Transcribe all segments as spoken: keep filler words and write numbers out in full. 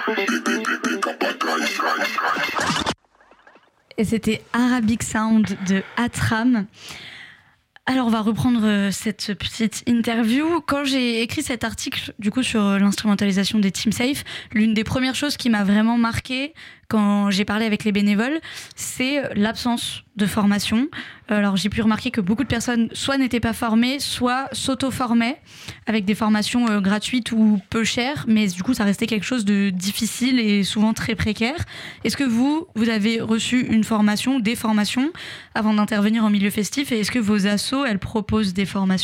Et c'était Arabic Sound de Atram. Alors, on va reprendre cette petite interview. Quand j'ai écrit cet article, du coup, sur l'instrumentalisation des Team Safe, l'une des premières choses qui m'a vraiment marquée quand j'ai parlé avec les bénévoles, c'est l'absence de formation. Alors, j'ai pu remarquer que beaucoup de personnes soit n'étaient pas formées, soit s'auto-formaient avec des formations euh, gratuites ou peu chères, mais du coup, ça restait quelque chose de difficile et souvent très précaire. Est-ce que vous, vous avez reçu une formation, des formations, avant d'intervenir en milieu festif, et est-ce que vos assos, elles proposent des formations ?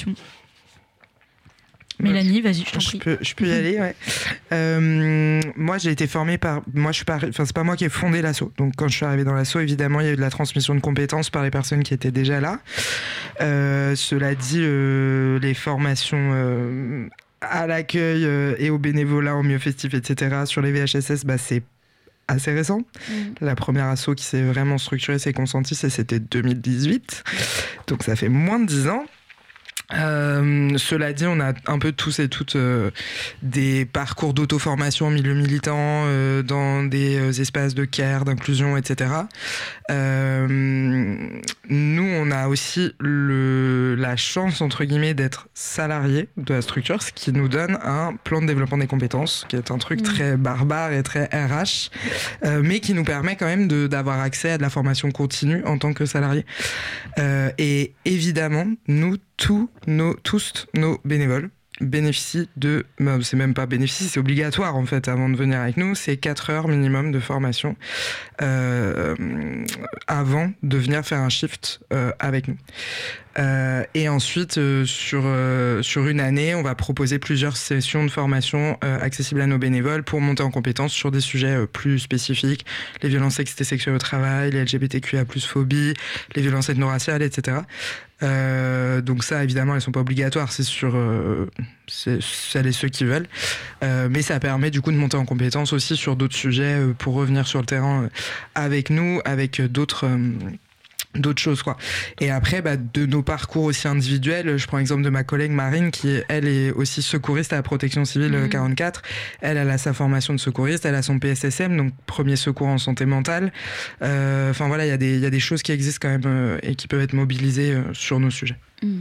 Mélanie, vas-y, je t'en prie. Je peux, je peux y aller, ouais. Euh, moi, j'ai été formée par... Moi, je suis pas... Enfin, c'est pas moi qui ai fondé l'asso. Donc, quand je suis arrivée dans l'asso, évidemment, il y a eu de la transmission de compétences par les personnes qui étaient déjà là. Euh, cela dit, euh, les formations... Euh, à l'accueil euh, et au bénévolat, au milieu festif, et cetera, sur les V H S S, bah, c'est assez récent. Mmh. La première asso qui s'est vraiment structurée, c'est Consentis, et c'était deux mille dix-huit. Donc, ça fait moins de dix ans. Euh, cela dit, on a un peu tous et toutes euh, des parcours d'auto-formation en milieu militant, euh, dans des euh, espaces de care, d'inclusion, et cetera. Euh, nous, on a aussi le, la chance, entre guillemets, d'être salariés de la structure, ce qui nous donne un plan de développement des compétences, qui est un truc mmh. très barbare et très R H, euh, mais qui nous permet quand même de, d'avoir accès à de la formation continue en tant que salariés. Euh, et évidemment, nous, tous nos, tous nos bénévoles bénéficient de... Ben, c'est même pas bénéficie, c'est obligatoire en fait avant de venir avec nous. C'est quatre heures minimum de formation euh, avant de venir faire un shift euh, avec nous. Euh, et ensuite, euh, sur, euh, sur une année, on va proposer plusieurs sessions de formation euh, accessibles à nos bénévoles pour monter en compétences sur des sujets euh, plus spécifiques, les violences sexistes et sexuelles au travail, les L G B T Q I A plus, phobie, les violences ethno-raciales, et cetera. Euh, donc ça, évidemment, elles sont pas obligatoires, c'est sur euh, c'est celles et ceux qui veulent. Euh, mais ça permet du coup de monter en compétences aussi sur d'autres sujets euh, pour revenir sur le terrain euh, avec nous, avec d'autres... Euh, d'autres choses quoi. Et après bah, de nos parcours aussi individuels, je prends l'exemple de ma collègue Marine qui elle est aussi secouriste à la protection civile mmh. quarante-quatre. Elle, elle a sa formation de secouriste, elle a son P S S M, donc premier secours en santé mentale. Enfin euh, voilà, il y a des il y a des choses qui existent quand même euh, et qui peuvent être mobilisées euh, sur nos sujets. Mmh.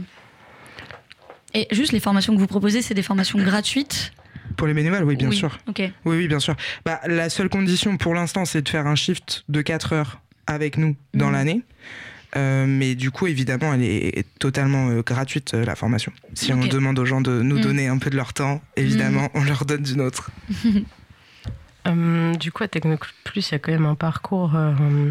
Et juste les formations que vous proposez, c'est des formations gratuites? Pour les bénévoles, oui, bien oui. sûr. Okay. Oui, oui, bien sûr. Bah, la seule condition pour l'instant, c'est de faire un shift de quatre heures avec nous dans mmh. l'année. Euh, mais du coup, évidemment, elle est totalement euh, gratuite, euh, la formation. Si okay. on demande aux gens de nous mmh. donner un peu de leur temps, évidemment, mmh. on leur donne du nôtre. euh, du coup, à Technoplus, il y a quand même un parcours euh,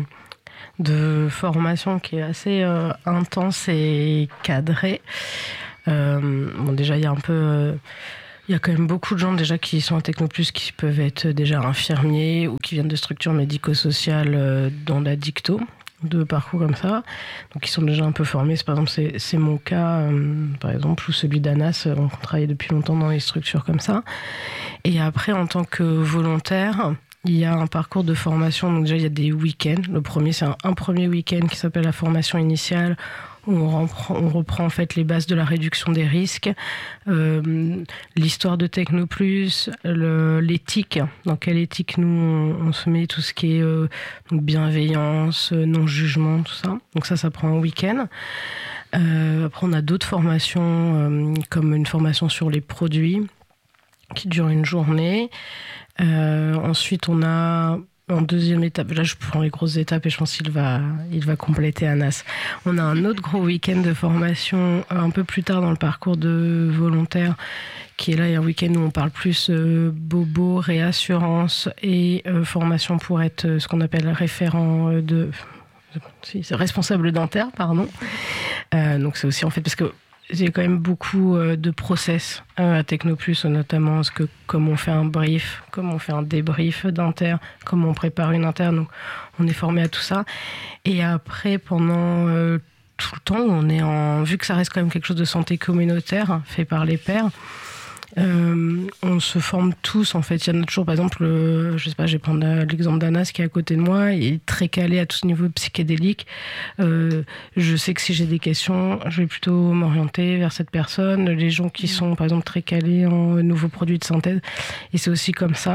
de formation qui est assez euh, intense et cadré. Euh, bon, déjà, il y a un peu... Euh, Il y a quand même beaucoup de gens déjà qui sont à Technoplus qui peuvent être déjà infirmiers ou qui viennent de structures médico-sociales euh, dans la dicto, de parcours comme ça, donc ils sont déjà un peu formés. C'est, par exemple, c'est, c'est mon cas, euh, par exemple, ou celui d'Anas, on travaille depuis longtemps dans les structures comme ça. Et après, en tant que volontaire, il y a un parcours de formation, donc déjà il y a des week-ends. Le premier, c'est un, un premier week-end qui s'appelle la formation initiale, où on reprend, on reprend en fait les bases de la réduction des risques, euh, l'histoire de Technoplus, le, l'éthique, dans quelle éthique nous on, on se met, tout ce qui est euh, donc bienveillance, non-jugement, tout ça. Donc ça, ça prend un week-end. Euh, après, on a d'autres formations, euh, comme une formation sur les produits, qui dure une journée. Euh, ensuite, on a... En deuxième étape, là je prends les grosses étapes et je pense qu'il va, il va compléter Anas. On a un autre gros week-end de formation un peu plus tard dans le parcours de volontaire qui est là, il y a un week-end où on parle plus euh, bobo, réassurance et euh, formation pour être euh, ce qu'on appelle référent euh, de... Si, c'est responsable dentaire, pardon. Euh, donc c'est aussi en fait parce que il y a quand même beaucoup euh, de process euh, à Technoplus, notamment parce que comme on fait un brief, comme on fait un débrief d'inter, comme on prépare une inter, donc on est formé à tout ça. Et après, pendant euh, tout le temps, on est en, vu que ça reste quand même quelque chose de santé communautaire, fait par les pairs, Euh, on se forme tous en fait. Il y en a toujours, par exemple, euh, je sais pas, je vais prendre l'exemple d'Anas qui est à côté de moi, il est très calé à tout ce niveau psychédélique. Euh, je sais que si j'ai des questions, je vais plutôt m'orienter vers cette personne. Les gens qui sont par exemple très calés en nouveaux produits de synthèse, et c'est aussi comme ça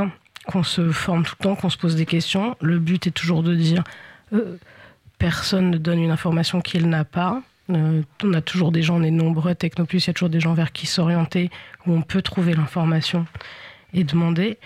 qu'on se forme tout le temps, qu'on se pose des questions. Le but est toujours de dire euh, personne ne donne une information qu'il n'a pas. Euh, on a toujours des gens, on est nombreux à Technoplus, il y a toujours des gens vers qui s'orienter, où on peut trouver l'information et demander.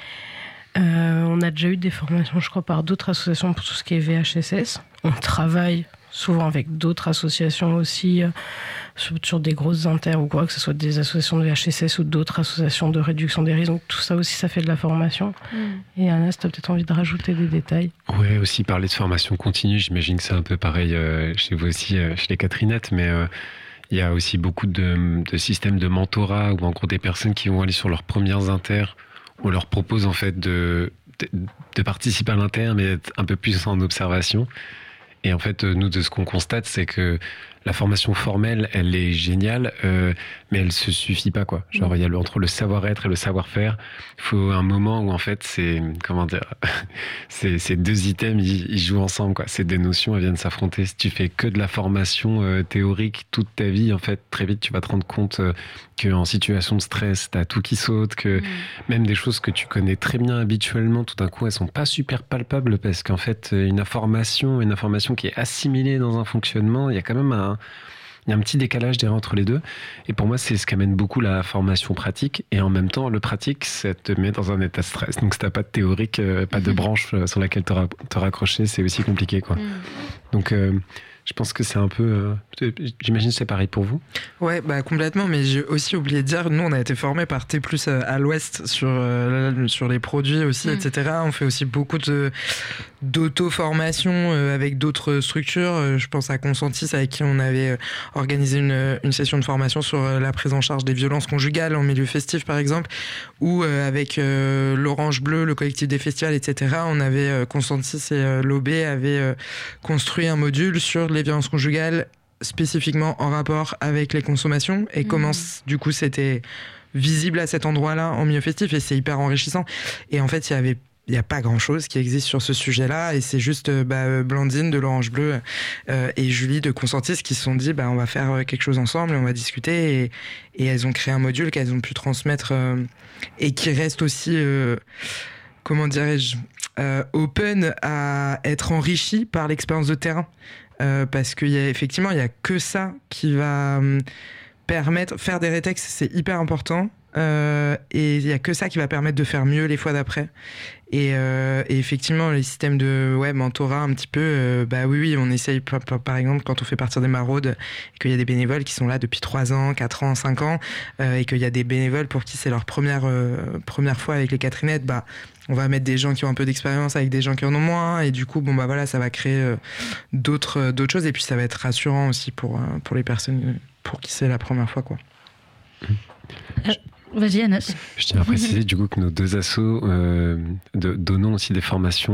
Euh, on a déjà eu des formations, je crois, par d'autres associations pour tout ce qui est V H S S. On travaille souvent avec d'autres associations aussi, euh, sur, sur des grosses inter ou quoi, que ce soit des associations de V H S S ou d'autres associations de réduction des risques. Donc tout ça aussi, ça fait de la formation. Mmh. Et Anas, tu as peut-être envie de rajouter des détails? Ouais, aussi parler de formation continue. J'imagine que c'est un peu pareil euh, chez vous aussi, euh, chez les Catherinettes, mais euh, il y a aussi beaucoup de, de systèmes de mentorat où en gros des personnes qui vont aller sur leurs premières inter, on leur propose en fait de, de, de participer à l'inter, mais être un peu plus en observation. Et en fait, nous, de ce qu'on constate, c'est que la formation formelle, elle est géniale, euh, mais elle se suffit pas, quoi. Genre, il y a le, entre le savoir-être et le savoir-faire, il faut un moment où, en fait, c'est, comment dire, c'est, ces deux items, ils, ils jouent ensemble, quoi. Ces deux notions, elles viennent s'affronter. Si tu fais que de la formation euh, théorique toute ta vie, en fait, très vite, tu vas te rendre compte euh, qu'en situation de stress, t'as tout qui saute, que mmh. même des choses que tu connais très bien habituellement, tout d'un coup, elles sont pas super palpables parce qu'en fait, une information, une information qui est assimilée dans un fonctionnement, il y a quand même un Il y a un petit décalage derrière entre les deux. Et pour moi, c'est ce qu'amène beaucoup la formation pratique. Et en même temps, le pratique, ça te met dans un état de stress. Donc, si t'as pas de théorique, euh, pas de branche sur laquelle te, ra- te raccrocher, c'est aussi compliqué, quoi. Mm. Donc, euh, je pense que c'est un peu... Euh, j'imagine que c'est pareil pour vous. Ouais, bah complètement. Mais j'ai aussi oublié de dire, nous, on a été formés par T plus à l'Ouest sur, euh, sur les produits aussi, mm. et cetera. On fait aussi beaucoup de, d'auto-formation euh, avec d'autres structures. Euh, je pense à Consentis, avec qui on avait euh, organisé une, une session de formation sur euh, la prise en charge des violences conjugales en milieu festif, par exemple, ou euh, avec euh, l'Orange Bleu, le collectif des festivals, et cetera. On avait, euh, Consentis et euh, l'O B avaient euh, construit un module sur les violences conjugales spécifiquement en rapport avec les consommations et mmh. comment du coup c'était visible à cet endroit-là en milieu festif, et c'est hyper enrichissant. Et en fait il y avait il n'y a pas grand-chose qui existe sur ce sujet-là, et c'est juste bah, Blandine de l'Orange Bleu euh, et Julie de Consentis qui se sont dit bah, on va faire quelque chose ensemble et on va discuter, et, et elles ont créé un module qu'elles ont pu transmettre euh, et qui reste aussi euh, comment dirais-je euh, open à être enrichi par l'expérience de terrain. Euh, parce qu'il y a effectivement, il n'y a que ça qui va euh, permettre... Faire des rétextes, c'est hyper important. Euh, et il n'y a que ça qui va permettre de faire mieux les fois d'après. Et, euh, et effectivement, les systèmes de ouais, mentorat, un petit peu, euh, bah oui, oui, on essaye, par, par exemple, quand on fait partir des maraudes, et qu'il y a des bénévoles qui sont là depuis trois ans, quatre ans, cinq ans, euh, et qu'il y a des bénévoles pour qui c'est leur première, euh, première fois avec les Catherinettes, bah, on va mettre des gens qui ont un peu d'expérience avec des gens qui en ont moins, et du coup, bon, bah voilà, ça va créer euh, d'autres, euh, d'autres choses, et puis ça va être rassurant aussi pour, euh, pour les personnes pour qui c'est la première fois, quoi. Euh, Vas-y, Anas. Je tiens à préciser du coup que nos deux assos euh, de, donnons aussi des formations